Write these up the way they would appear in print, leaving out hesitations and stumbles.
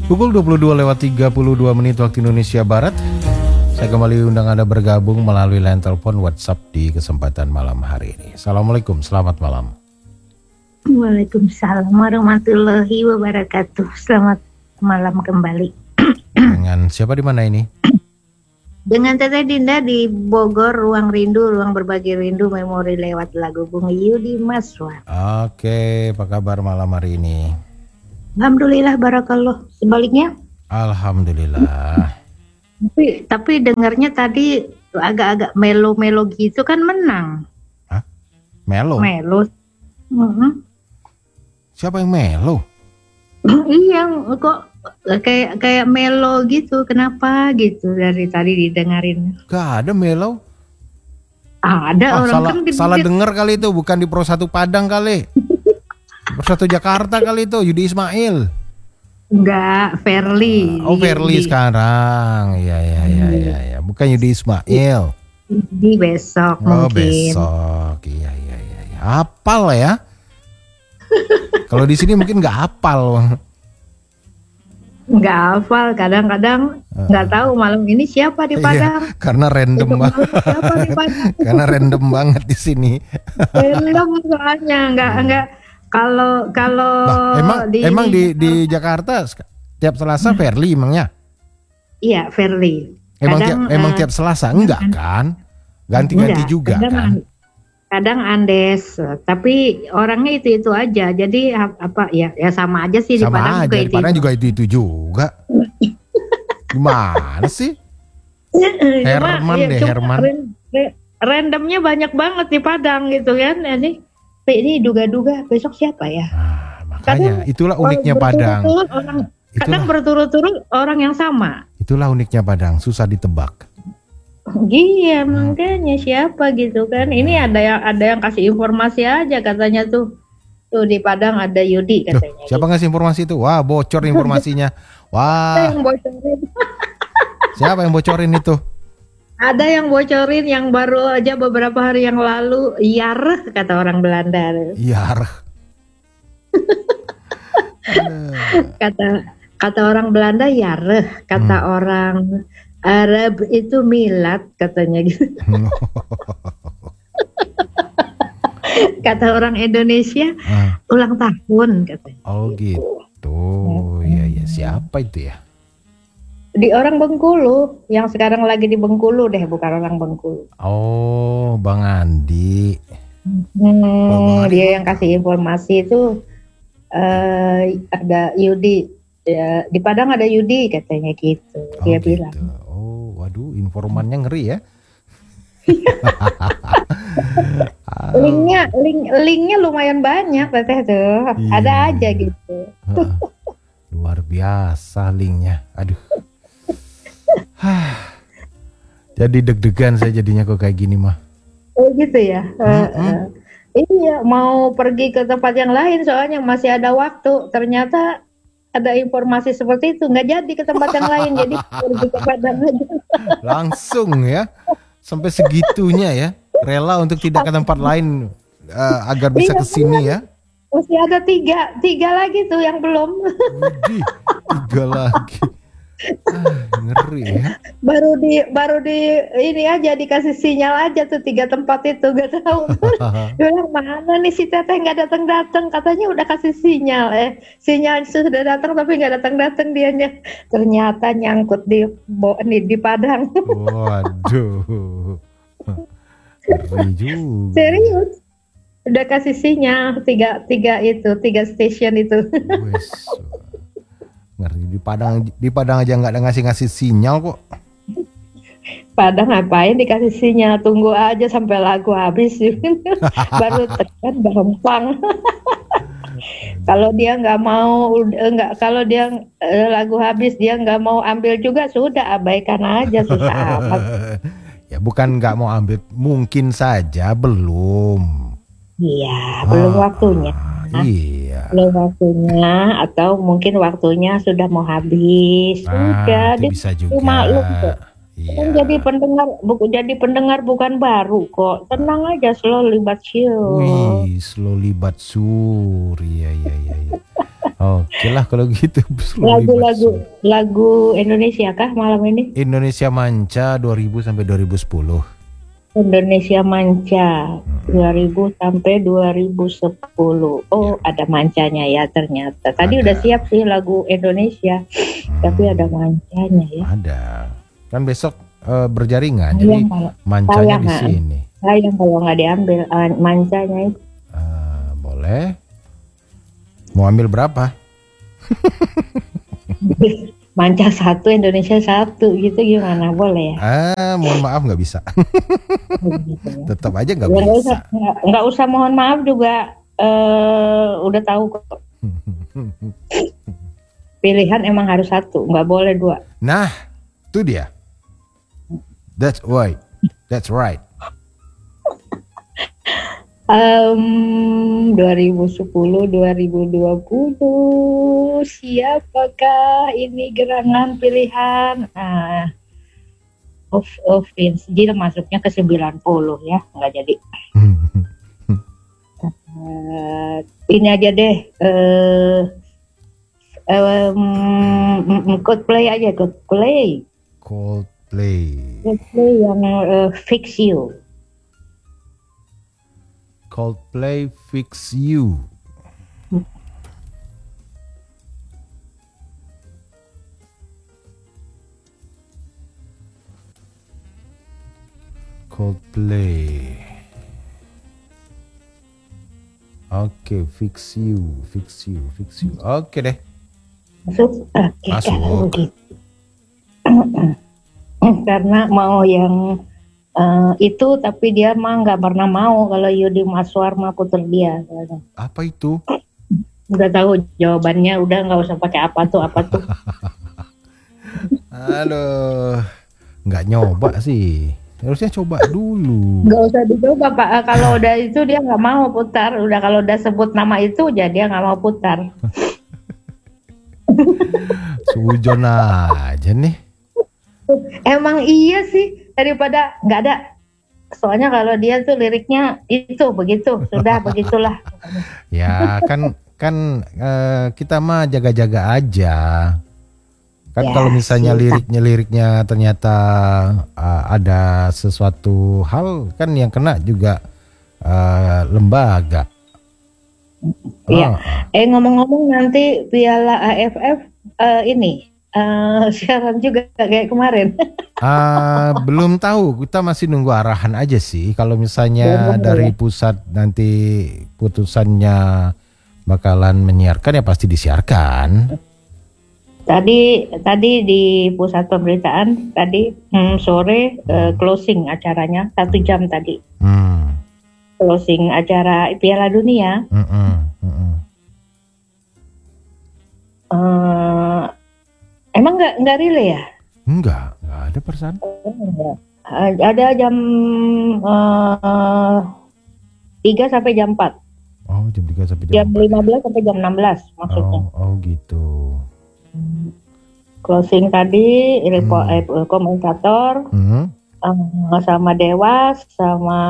Pukul 22:32 waktu Indonesia Barat. Saya kembali undang Anda bergabung melalui line telepon WhatsApp di kesempatan malam hari ini. Assalamualaikum, selamat malam. Waalaikumsalam warahmatullahi wabarakatuh. Selamat malam kembali. Dengan siapa di mana ini? Dengan Teteh Dinda di Bogor, Ruang Rindu, Ruang Berbagi Rindu, Memori lewat lagu Bung Yudi Maswar. Oke, apa kabar malam hari ini? Alhamdulillah, barakallah. Sebaliknya? Alhamdulillah. Tapi dengarnya tadi agak-agak melo-melo gitu kan menang. Hah? Melo? Melo. Siapa yang melo? Iya, kok kayak melo gitu. Kenapa gitu dari tadi didengarin? Gak ada melo. Ada orang salah dengar kali itu, bukan di Pro 1 Padang kali. Pro 1 Jakarta kali itu, Yudi Ismail. Enggak, Verly. Verly sekarang. Iya. Bukan Yudi Ismail. Di besok mungkin. Besok. Iya. Hafal ya. Kalau di sini mungkin nggak hafal. Nggak hafal, kadang-kadang nggak tahu malam ini siapa di Padang. Iya, karena random banget. Karena random banget di sini. Random soalnya, nggak. Kalau emang di Jakarta tiap Selasa Verly emangnya? Iya, Verly. Emang tiap Selasa enggak kan? Ganti-ganti juga kan? Kadang Andes, tapi orangnya itu aja. Jadi ya sama aja sih di Padang juga itu. Di Padang juga itu juga. Gimana sih? Herman. Randomnya banyak banget di Padang gitu kan. Ini duga-duga besok siapa ya? Makanya itulah uniknya Padang. Kadang berturut-turut orang yang sama. Itulah uniknya Padang, susah ditebak. Iya, makanya siapa gitu kan? Ini ada yang kasih informasi aja katanya tuh di Padang ada Yudi katanya. Siapa ngasih informasi itu? Wah, bocor informasinya. Wah. Siapa yang bocorin itu? Ada yang bocorin yang baru aja beberapa hari yang lalu, Yar kata orang Belanda. Yar. kata orang Belanda Yar, kata orang Arab itu milad katanya gitu. Kata orang Indonesia ulang tahun katanya. Oh gitu. Iya, siapa itu ya? Di orang Bengkulu, yang sekarang lagi di Bengkulu deh, bukan orang Bengkulu. Oh, Bang Andi. Dia yang kasih informasi itu ada Yudi. Ya, di Padang ada Yudi katanya gitu. Dia gitu. bilang. Oh, waduh, informannya ngeri ya. linknya lumayan banyak teteh tuh. Iya. Ada aja gitu. Luar biasa linknya. Aduh. Jadi deg-degan saya jadinya kok kayak gini mah. Oh gitu ya. Iya, mau pergi ke tempat yang lain soalnya masih ada waktu. Ternyata ada informasi seperti itu, nggak jadi ke tempat yang lain, jadi pergi ke Padang aja. Langsung ya, sampai segitunya ya, rela untuk tidak ke tempat lain agar bisa ke sini ya. Masih ada tiga lagi tuh yang belum. Widih, 3 lagi. Ngeri ya. Baru di ini aja dikasih sinyal aja tuh 3 tempat itu, gak tahu. Bilang mana nih si Teteh nggak datang, katanya udah kasih sinyal, sinyal sudah datang tapi nggak datang dianya. Ternyata nyangkut di Padang. Waduh. Ngeri juga. Serius. Udah kasih sinyal 3 stasiun itu. Ngeri, di Padang aja nggak ada ngasih sinyal kok. Padang ngapain dikasih sinyal, tunggu aja sampai lagu habis baru tekan gampang. Kalau dia nggak mau kalau dia lagu habis dia nggak mau ambil juga, sudah abaikan aja, susah amat. Ya bukan nggak mau ambil, mungkin saja belum. Iya, belum waktunya. Iya. Belum waktunya, atau mungkin waktunya sudah mau habis. Udah, itu bisa juga. Maklum kok. Iya. Jadi pendengar bukan baru kok. Tenang aja, slowly but sure. Wih, slowly but sure. Iya. Oke lah kalau gitu. Lagu Indonesia kah malam ini? Indonesia Manca 2000 sampai 2010. Indonesia Manca 2000 sampai 2010. Oh, ada mancanya ya ternyata. Tadi Ada. udah siap sih lagu Indonesia, tapi ada mancanya ya. Ada. Kan besok berjaringan, Sayang jadi kalau- mancanya di sayang, sini. Sayang kalau nggak diambil mancanya itu. Boleh. Mau ambil berapa? Manca satu, Indonesia satu gitu gimana? Boleh ya? Mohon maaf nggak bisa. Gitu ya. Tetap aja nggak Ya, bisa. nggak usah mohon maaf juga, udah tahu kok. Pilihan emang harus satu, nggak boleh dua. Nah, itu dia. That's right. That's right. 2010, 2020, siapakah ini gerangan pilihan? Jil masuknya ke 90 ya, nggak jadi. Ini aja deh, Coldplay aja, Coldplay yang Fix You. Coldplay Fix You. Coldplay. Oke, Fix You. Oke deh. Masuk? Oke, Masuk. kalau begitu. Karena mau yang itu, tapi dia mah nggak pernah mau kalau Yudi Maswar mah puter dia. Apa itu? Udah tahu jawabannya, udah nggak usah pakai apa tuh. Aduh, nggak nyoba sih. Harusnya coba dulu. Nggak usah dicoba Pak. Kalau udah itu dia nggak mau putar. Udah kalau udah sebut nama itu, jadi dia nggak mau putar. Sujon aja nih. Emang iya sih, daripada nggak ada. Soalnya kalau dia tuh liriknya itu begitu, sudah begitulah. Ya kan kita mah jaga-jaga aja. Kan Ya, kalau misalnya iya. liriknya ternyata ada sesuatu hal, kan yang kena juga lembaga. Iya. Ngomong-ngomong nanti Piala AFF ini siaran juga kayak kemarin. Belum tahu, kita masih nunggu arahan aja sih. Kalau misalnya Belum, dari ya. pusat nanti putusannya bakalan menyiarkan, ya pasti disiarkan. Tadi di pusat pemberitaan tadi sore closing acaranya 1 jam tadi. Closing acara Piala Dunia. Emang nggak relay ya? Enggak ada persan. Ada jam 3 sampai jam 4. Oh, jam 3 sampai Jam jam 4. 15 sampai jam 16 maksudnya. Oh gitu. Closing tadi komentator sama Dewas sama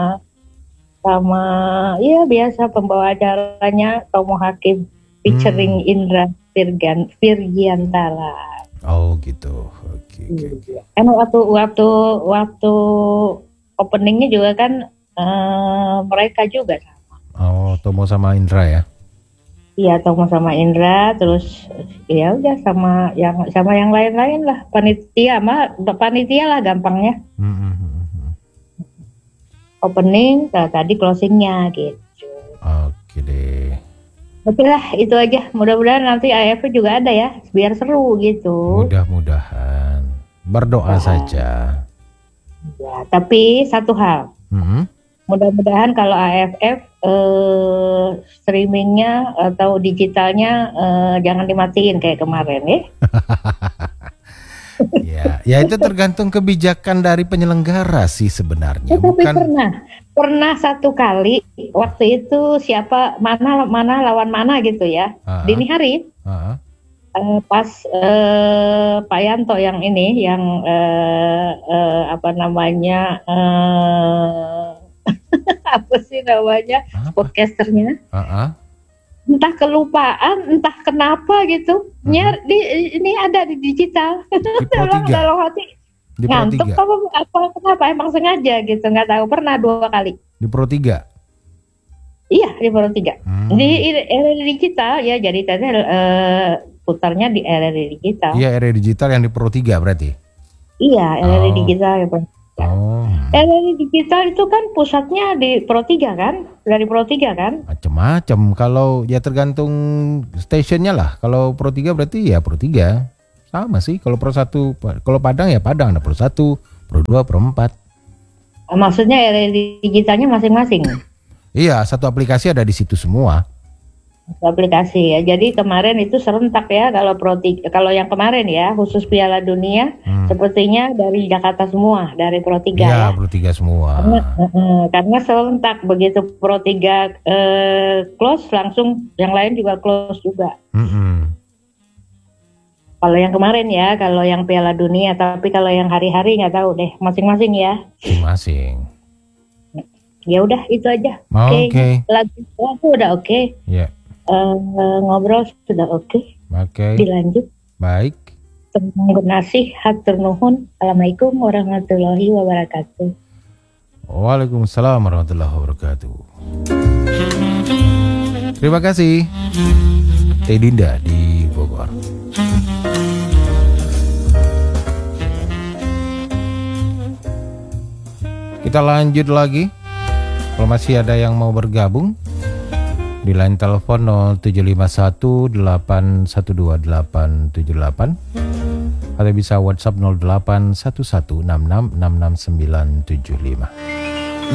ya biasa pembawa acaranya Tomo Hakim featuring Indra Virgiantala. Oh gitu. Oke. Emang waktu openingnya juga kan mereka juga sama. Oh, Tomo sama Indra ya. Iya, Tomo sama Indra, terus ya udah sama yang lain-lain lah, panitia lah gampangnya. Opening, tadi closingnya gitu. Oke deh. Oke lah, itu aja. Mudah-mudahan nanti AFF juga ada ya, biar seru gitu. Mudah-mudahan. Berdoa saja. Ya, tapi satu hal. Mudah-mudahan kalau AFF streamingnya atau digitalnya jangan dimatiin kayak kemarin ya. Ya itu tergantung kebijakan dari penyelenggara sih sebenarnya. Tapi pernah satu kali waktu itu mana lawan mana gitu ya, dini hari pas Pak Yanto yang ini yang apa namanya apa sih namanya podcasternya entah kelupaan, entah kenapa gitu. Ini ada di digital. Di Pro Ulang 3. dalam hati Di Pro ngantuk 3. apa kenapa emang sengaja gitu, nggak tahu, pernah 2 kali. Di Pro 3. Iya, di Pro 3. Di RRI digital ya, jadi tadi putarnya di RRI digital. Iya, RRI digital yang di Pro 3 berarti. Iya, RRI digital ya. Oh. RRI digital itu kan pusatnya di Pro 3 kan? Dari Pro 3 kan? Macam-macam. Kalau ya tergantung stationnya lah. Kalau Pro 3 berarti ya Pro 3. Sama sih. Kalau Pro 1, kalau Padang ya Padang ada Pro 1, Pro 2, Pro 4. Maksudnya RRI digitalnya masing-masing. Iya, satu aplikasi ada di situ semua. Aplikasi ya. Jadi kemarin itu serentak ya, kalau Pro 3, kalau yang kemarin ya khusus Piala Dunia sepertinya dari Jakarta semua, dari Pro 3 Iya, ya. Pro 3 semua. Karena serentak, begitu Pro 3 close langsung yang lain juga close juga. Kalau yang kemarin ya, kalau yang Piala Dunia, tapi kalau yang hari-hari nggak tahu deh, masing-masing ya. Masing-masing. Ya udah itu aja. Oke. Lagu udah oke. Ya. Ngobrol sudah oke. Oke. Dilanjut. Baik. Terima kasih, hatur nuhun. Assalamualaikum warahmatullahi wabarakatuh. Waalaikumsalam warahmatullahi wabarakatuh. Terima kasih. Teh Dinda di Bogor. Kita lanjut lagi. Kalau masih ada yang mau bergabung di line telepon 0751 812 878 atau bisa WhatsApp 0811 66 66975.